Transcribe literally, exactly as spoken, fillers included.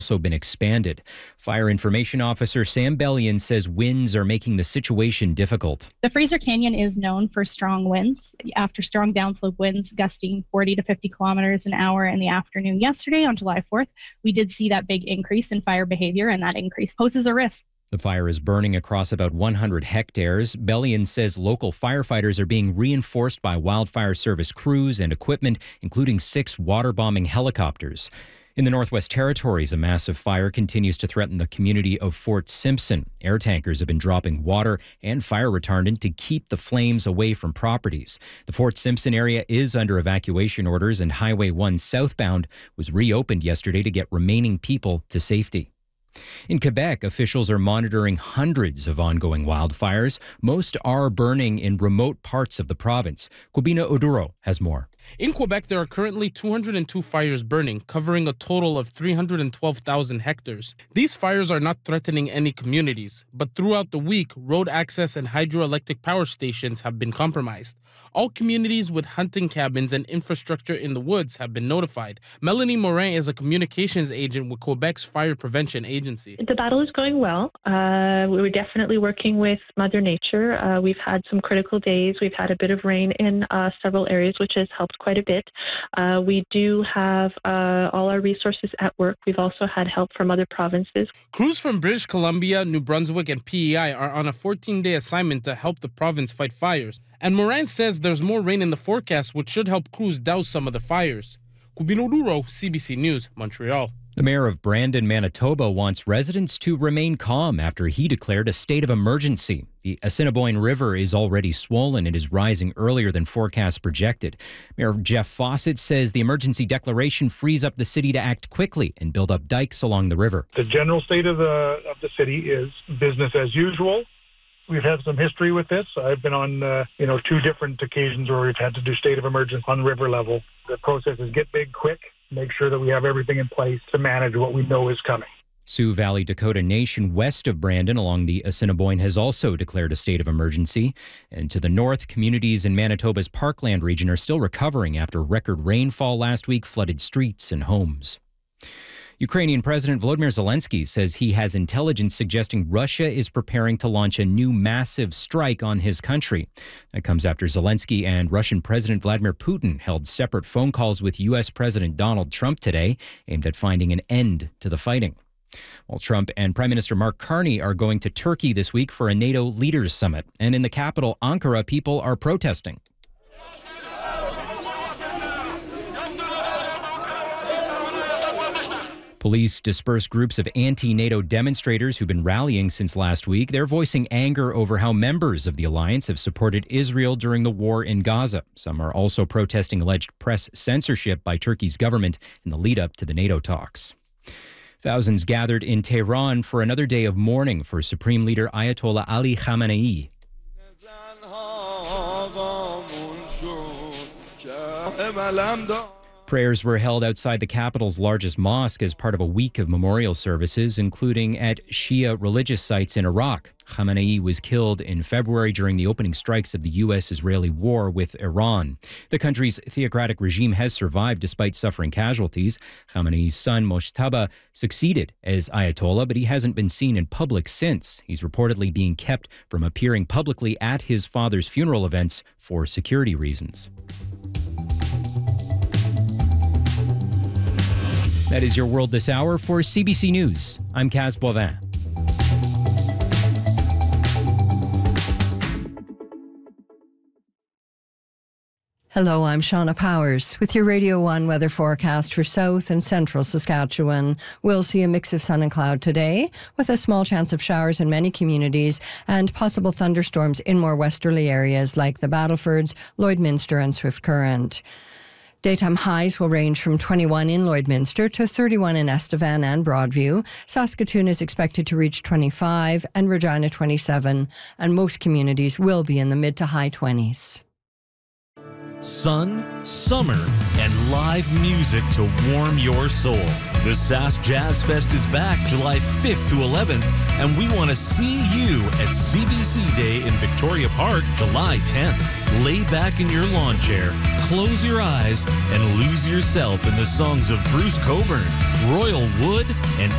also been expanded. Fire Information Officer Sam Bellion says winds are making the situation difficult. The Fraser Canyon is known for strong winds. After strong downslope winds gusting forty to fifty kilometers an hour in the afternoon yesterday on July fourth, we did see that big increase in fire behavior, and that increase poses a risk. The fire is burning across about one hundred hectares. Bellion says local firefighters are being reinforced by wildfire service crews and equipment, including six water-bombing helicopters. In the Northwest Territories, a massive fire continues to threaten the community of Fort Simpson. Air tankers have been dropping water and fire retardant to keep the flames away from properties. The Fort Simpson area is under evacuation orders, and Highway one southbound was reopened yesterday to get remaining people to safety. In Quebec, officials are monitoring hundreds of ongoing wildfires. Most are burning in remote parts of the province. Kubina Oduro has more. In Quebec, there are currently two hundred two fires burning, covering a total of three hundred twelve thousand hectares. These fires are not threatening any communities, but throughout the week, road access and hydroelectric power stations have been compromised. All communities with hunting cabins and infrastructure in the woods have been notified. Melanie Morin is a communications agent with Quebec's Fire Prevention Agency. The battle is going well. Uh, we were definitely working with Mother Nature. Uh, we've had some critical days. We've had a bit of rain in uh, several areas, which has helped quite a bit. Uh, we do have uh, all our resources at work. We've also had help from other provinces. Crews from British Columbia, New Brunswick, and P E I are on a fourteen-day assignment to help the province fight fires. And Morin says there's more rain in the forecast, which should help crews douse some of the fires. Kubino Duro, C B C News, Montreal. The mayor of Brandon, Manitoba, wants residents to remain calm after he declared a state of emergency. The Assiniboine River is already swollen and is rising earlier than forecasts projected. Mayor Jeff Fawcett says the emergency declaration frees up the city to act quickly and build up dikes along the river. The general state of the of the city is business as usual. We've had some history with this. I've been on, uh, you know, two different occasions where we've had to do state of emergency on river level. The process is get big quick, make sure that we have everything in place to manage what we know is coming. Sioux Valley Dakota Nation west of Brandon along the Assiniboine has also declared a state of emergency. And to the north, communities in Manitoba's Parkland region are still recovering after record rainfall last week flooded streets and homes. Ukrainian President Volodymyr Zelensky says he has intelligence suggesting Russia is preparing to launch a new massive strike on his country. That comes after Zelensky and Russian President Vladimir Putin held separate phone calls with U S President Donald Trump today, aimed at finding an end to the fighting. While Trump and Prime Minister Mark Carney are going to Turkey this week for a NATO leaders summit. And in the capital, Ankara, people are protesting. Police dispersed groups of anti-NATO demonstrators who've been rallying since last week. They're voicing anger over how members of the alliance have supported Israel during the war in Gaza. Some are also protesting alleged press censorship by Turkey's government in the lead-up to the NATO talks. Thousands gathered in Tehran for another day of mourning for Supreme Leader Ayatollah Ali Khamenei. Prayers were held outside the capital's largest mosque as part of a week of memorial services, including at Shia religious sites in Iraq. Khamenei was killed in February during the opening strikes of the U S-Israeli war with Iran. The country's theocratic regime has survived despite suffering casualties. Khamenei's son, Mojtaba, succeeded as Ayatollah, but he hasn't been seen in public since. He's reportedly being kept from appearing publicly at his father's funeral events for security reasons. That is your world this hour. For C B C News, I'm Kaz Boivin. Hello, I'm Shauna Powers with your Radio one weather forecast for south and central Saskatchewan. We'll see a mix of sun and cloud today with a small chance of showers in many communities and possible thunderstorms in more westerly areas like the Battlefords, Lloydminster and Swift Current. Daytime highs will range from twenty-one in Lloydminster to thirty-one in Estevan and Broadview. Saskatoon is expected to reach twenty-five and Regina twenty-seven, and most communities will be in the mid to high twenties. Sun, summer, and live music to warm your soul. The Sask Jazz Fest is back July fifth to eleventh, and we want to see you at C B C Day in Victoria Park July tenth. Lay back in your lawn chair, close your eyes, and lose yourself in the songs of Bruce Coburn, Royal Wood, and